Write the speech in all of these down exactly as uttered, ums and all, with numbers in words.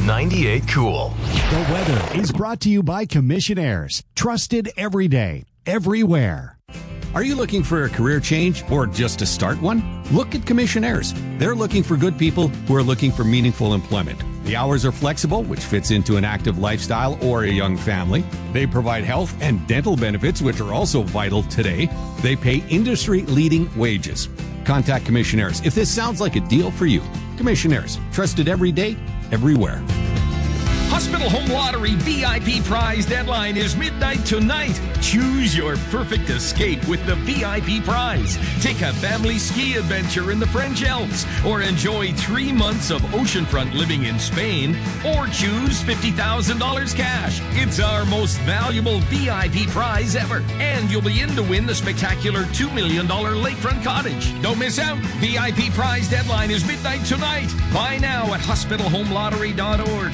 ninety-eight Cool. The weather is brought to you by Commissionaires. Trusted every day, everywhere. Are you looking for a career change or just to start one? Look at Commissionaires. They're looking for good people who are looking for meaningful employment. The hours are flexible, which fits into an active lifestyle or a young family. They provide health and dental benefits, which are also vital today. They pay industry-leading wages. Contact Commissionaires if this sounds like a deal for you. Commissionaires, trusted every day, everywhere. Hospital Home Lottery V I P prize deadline is midnight tonight. Choose your perfect escape with the V I P prize. Take a family ski adventure in the French Alps, or enjoy three months of oceanfront living in Spain, or choose fifty thousand dollars cash. It's our most valuable V I P prize ever, and you'll be in to win the spectacular two million dollars lakefront cottage. Don't miss out. V I P prize deadline is midnight tonight. Buy now at hospital home lottery dot org.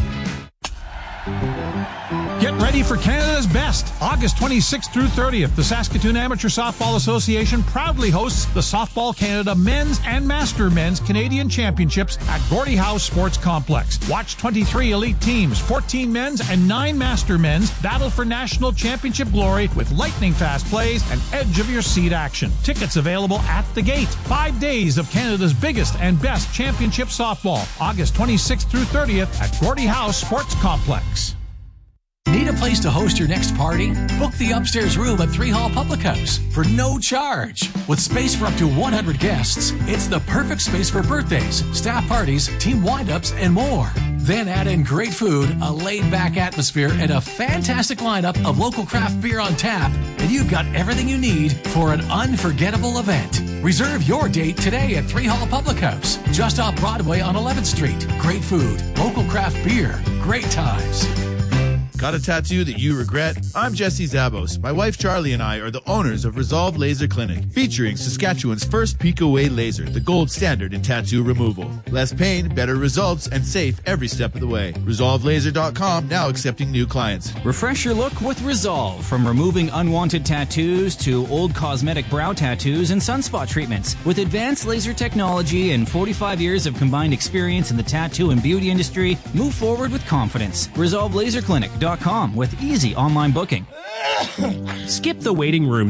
Get ready for Canada's Best. August twenty-sixth through thirtieth, the Saskatoon Amateur Softball Association proudly hosts the Softball Canada Men's and Master Men's Canadian Championships at Gordie Howe Sports Complex. Watch twenty-three elite teams, fourteen men's and nine master men's battle for national championship glory with lightning-fast plays and edge-of-your-seat action. Tickets available at the gate. Five days of Canada's biggest and best championship softball. August twenty-sixth through thirtieth at Gordie Howe Sports Complex. Need a place to host your next party? Book the upstairs room at Three Hall Public House for no charge. With space for up to one hundred guests, it's the perfect space for birthdays, staff parties, team wind-ups, and more. Then add in great food, a laid-back atmosphere, and a fantastic lineup of local craft beer on tap, and you've got everything you need for an unforgettable event. Reserve your date today at Three Hall Public House, just off Broadway on eleventh Street. Great food, local craft beer, great times. Got a tattoo that you regret? I'm Jesse Zabos. My wife Charlie and I are the owners of Resolve Laser Clinic, featuring Saskatchewan's first peek-away laser, the gold standard in tattoo removal. Less pain, better results, and safe every step of the way. Resolve Laser dot com, now accepting new clients. Refresh your look with Resolve, from removing unwanted tattoos to old cosmetic brow tattoos and sunspot treatments. With advanced laser technology and forty-five years of combined experience in the tattoo and beauty industry, move forward with confidence. Resolve Laser Clinic dot com with easy online booking. Skip the waiting room